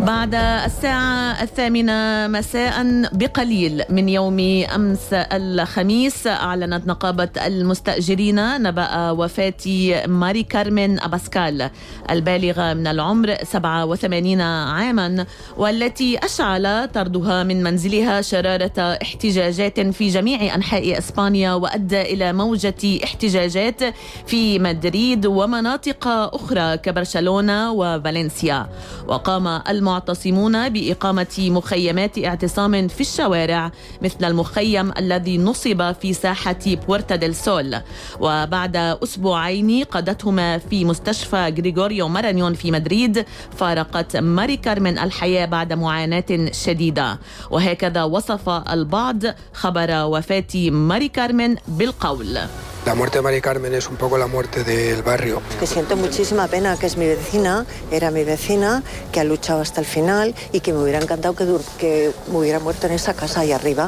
بعد الساعة 8 مساء بقليل من يوم أمس الخميس، أعلنت نقابة المستأجرين نبأ وفاة ماري كارمن أباسكال البالغة من العمر 87 عاما، والتي أشعل طردها من منزلها شرارة احتجاجات في جميع أنحاء إسبانيا، وأدى إلى موجة احتجاجات في مدريد ومناطق أخرى كبرشلونة وفالنسيا. وقام المعتصمون بإقامة مخيمات اعتصام في الشوارع مثل المخيم الذي نصب في ساحة بورتا ديل سول، وبعد أسبوعين قضتهما في مستشفى غريغوريو مارانيون في مدريد، فارقت ماري كارمن الحياة بعد معاناة شديدة. وهكذا وصف البعض خبر وفاة ماري كارمن بالقول: La muerte de Mari Carmen es un poco la muerte del barrio. Que siento muchísima pena, que es mi vecina, era mi vecina, que ha luchado hasta el final y que me hubiera encantado que me hubiera muerto en esa casa ahí arriba.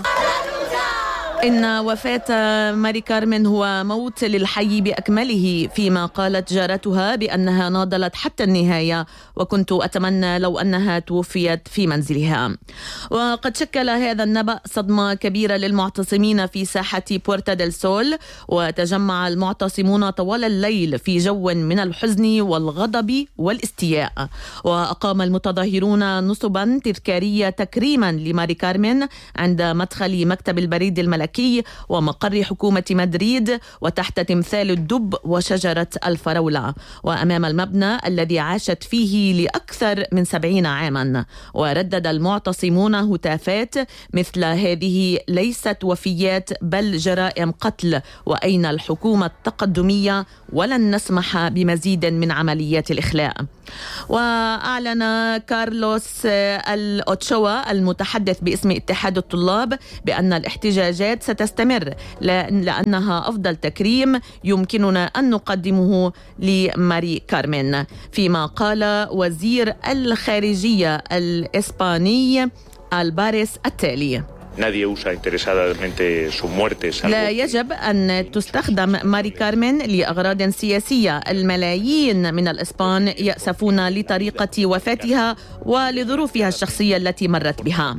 إن وفاة ماري كارمن هو موت للحي بأكمله، فيما قالت جارتها بأنها ناضلت حتى النهاية، وكنت أتمنى لو أنها توفيت في منزلها. وقد شكل هذا النبأ صدمة كبيرة للمعتصمين في ساحة بورتا ديل سول، وتجمع المعتصمون طوال الليل في جو من الحزن والغضب والاستياء. وأقام المتظاهرون نصبا تذكارية تكريما لماري كارمن عند مدخل مكتب البريد الملكي ومقر حكومة مدريد، وتحت تمثال الدب وشجرة الفراولة، وأمام المبنى الذي عاشت فيه لأكثر من 70 عاما. وردد المعتصمون هتافات مثل هذه: ليست وفيات بل جرائم قتل، وأين الحكومة التقدمية؟ ولن نسمح بمزيد من عمليات الإخلاء. وأعلن كارلوس الأوتشوا المتحدث باسم اتحاد الطلاب بأن الاحتجاجات ستستمر لأنها أفضل تكريم يمكننا أن نقدمه لماري كارمن، فيما قال وزير الخارجية الإسباني الباريس التالي: لا يجب أن تستخدم ماري كارمن لأغراض سياسية. الملايين من الإسبان يأسفون لطريقة وفاتها ولظروفها الشخصية التي مرت بها.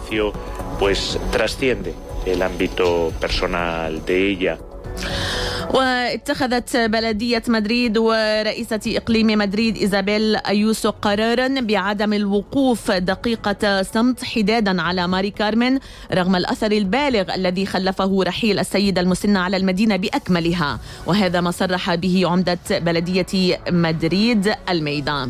واتخذت بلدية مدريد ورئيسة إقليم مدريد إيزابيل أيوسو قرارا بعدم الوقوف دقيقة صمت حدادا على ماري كارمن رغم الأثر البالغ الذي خلفه رحيل السيدة المسنة على المدينة بأكملها. وهذا ما صرح به عمدة بلدية مدريد الميدان.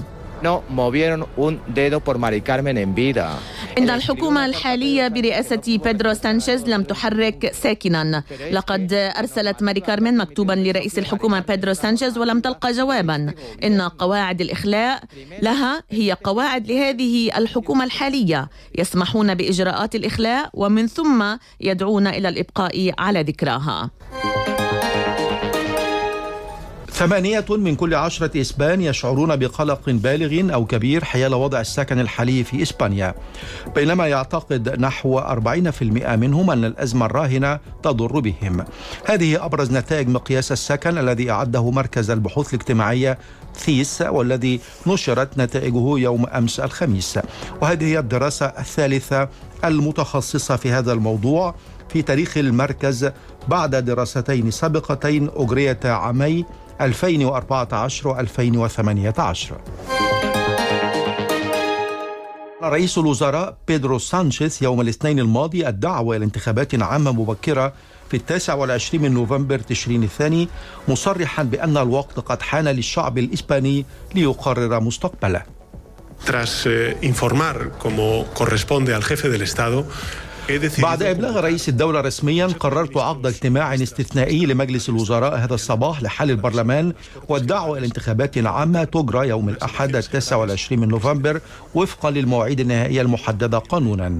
إن الحكومة الحالية برئاسة بيدرو سانشيز لم تحرك ساكنا. لقد أرسلت ماري كارمن مكتوبا لرئيس الحكومة بيدرو سانشيز ولم تلقى جوابا. إن قواعد الإخلاء لها هي قواعد لهذه الحكومة الحالية، يسمحون بإجراءات الإخلاء ومن ثم يدعون إلى الإبقاء على ذكراها. 8 من كل 10 إسبان يشعرون بقلق بالغ أو كبير حيال وضع السكن الحالي في إسبانيا، بينما يعتقد نحو 40% منهم أن الأزمة الراهنة تضر بهم. هذه أبرز نتائج مقياس السكن الذي أعده مركز البحوث الاجتماعية ثيس، والذي نشرت نتائجه يوم أمس الخميس. وهذه هي الدراسة الثالثة المتخصصة في هذا الموضوع في تاريخ المركز، بعد دراستين سابقتين أجريتا عامي 2014 و 2018. رئيس الوزراء بيدرو سانشيز يوم الاثنين الماضي الدعوة إلى انتخابات عامة مبكرة في 29 من نوفمبر تشرين الثاني، مصرحا بأن الوقت قد حان للشعب الإسباني ليقرر مستقبله. بعد إبلاغ رئيس الدولة رسميا، قررت عقد اجتماع استثنائي لمجلس الوزراء هذا الصباح لحل البرلمان والدعوة إلى انتخابات عامة تجرى يوم الأحد 29 من نوفمبر وفقا للمواعيد النهائية المحددة قانونا.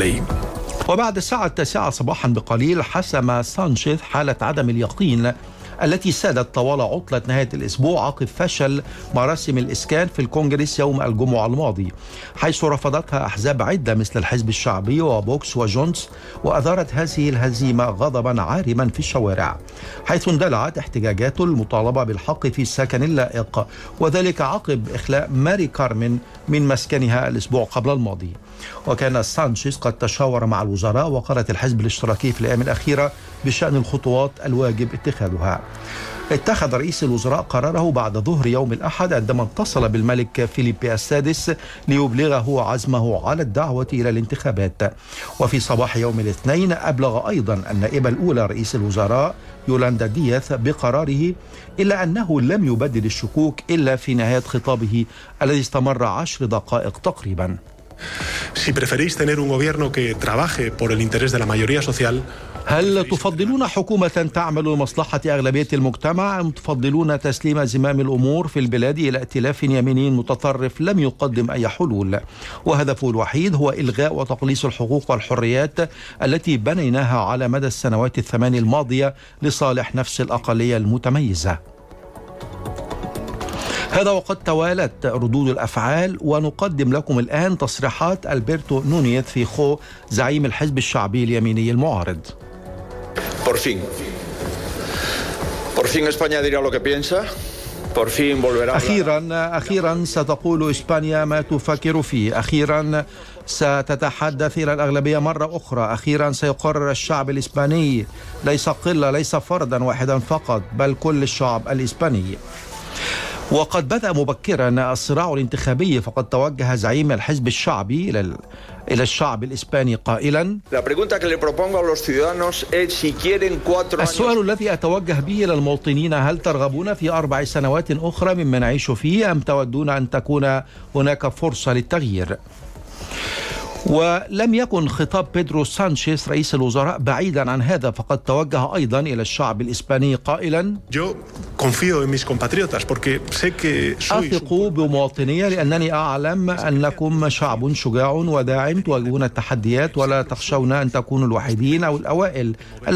وبعد الساعة 9 صباحا بقليل، حسم سانشيز حالة عدم اليقين التي سادت طوال عطلة نهاية الأسبوع عقب فشل مراسم الإسكان في الكونغرس يوم الجمعة الماضي، حيث رفضتها أحزاب عدة مثل الحزب الشعبي وبوكس وجونز، وأثارت هذه الهزيمة غضبا عارما في الشوارع، حيث اندلعت احتجاجات المطالبة بالحق في السكن اللائق، وذلك عقب إخلاء ماري كارمن من مسكنها الأسبوع قبل الماضي. وكان سانشيز قد تشاور مع الوزراء وقالة الحزب الاشتراكي في الأيام الأخيرة بشأن الخطوات الواجب اتخاذها. اتخذ رئيس الوزراء قراره بعد ظهر يوم الأحد عندما اتصل بالملك فيليبي السادس ليبلغه عزمه على الدعوة إلى الانتخابات. وفي صباح يوم الاثنين أبلغ أيضا النائبة الأولى رئيس الوزراء يولاندا دياث بقراره، إلا أنه لم يبدد الشكوك إلا في نهاية خطابه الذي استمر 10 دقائق تقريبا. Si preferís tener un gobierno que trabaje por el interés de la mayoría social. هل تفضلون حكومة تعمل لمصلحة أغلبية المجتمع أم تفضلون تسليم زمام الأمور في البلاد إلى ائتلاف يميني متطرف لم يقدم أي حلول، وهدفه الوحيد هو إلغاء وتقليص الحقوق والحريات التي بنيناها على مدى السنوات 8 الماضية لصالح نفس الأقلية المتميزة؟ هذا وقد توالت ردود الأفعال، ونقدم لكم الآن تصريحات ألبرتو نونيز فيخو زعيم الحزب الشعبي اليميني المعارض. أخيرا ستقول إسبانيا ما تفكر فيه، أخيرا ستتحدث إلى الأغلبية مرة أخرى، أخيرا سيقرر الشعب الإسباني، ليس قلة، ليس فردا واحدا فقط، بل كل الشعب الإسباني. وقد بدأ مبكرا الصراع الانتخابي، فقد توجه زعيم الحزب الشعبي إلى الشعب الإسباني قائلا: السؤال الذي أتوجه به إلى المواطنين، هل ترغبون في 4 سنوات أخرى مما نعيش فيه أم تودون أن تكون هناك فرصة للتغيير؟ ولم يكن خطاب بيدرو سانشيز رئيس الوزراء بعيدا عن هذا، فقد توجه أيضا إلى الشعب الإسباني قائلا: أثق بمواطني لأنني أعلم أنكم شعب شجاع وداعم، تواجهون التحديات ولا تخشون أن تكونوا الوحيدين أو الأوائل